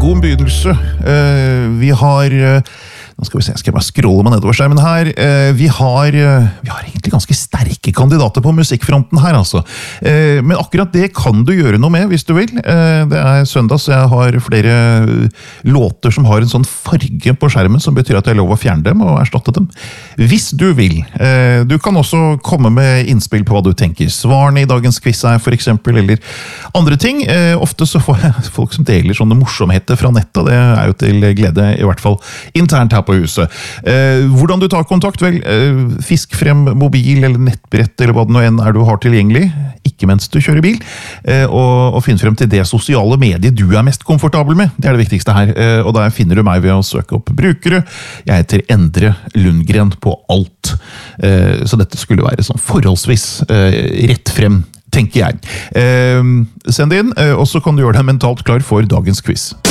god begynnelse. Vi har... Nå skal vi se, skal jeg bare scrolle meg nedover skjermen her. Vi har egentlig ganske sterke kandidater på musikkfronten her, altså. Men akkurat det kan du gjøre noe med, hvis du vil. Det søndag, så jeg har flere låter som har en sånn farge på skjermen, som betyr at jeg er lov å fjerne dem og erstatte dem. Hvis du vil. Du kan også komme med innspill på hva du tenker. Svarene i dagens quiz for eksempel, eller andre ting. Ofte så får jeg folk som deler sånne morsomheter fra nettet, det jo til glede, i hvert fall internt her på huset. Hvordan du tar kontakt? Vel, fisk frem mobil eller nettbrett eller hva det nå enn du har tilgjengelig, ikke mens du kjører bil, og finn frem til det sosiale mediet du mest komfortabel med. Det det viktigste her, og der finner du meg ved å søke opp brukere. Jeg heter Endre Lundgren på alt, så dette skulle være sånn forholdsvis rett frem, tenker jeg. Send det inn, og så kan du gjøre deg mentalt klar for dagens quiz.